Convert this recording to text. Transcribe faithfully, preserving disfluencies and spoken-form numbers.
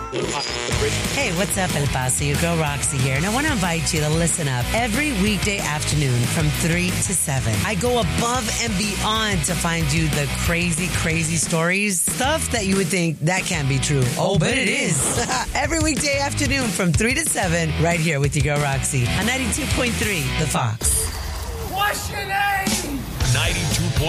Hey, what's up, El Paso? Your girl Roxy here, and I want to invite you to listen up every weekday afternoon from three to seven. I go above and beyond to find you the crazy, crazy stories, stuff that you would think that can't be true. Oh, but it is. Every weekday afternoon from three to seven, right here with your girl Roxy on ninety-two point three, The Fox. What's your name? ninety-two point three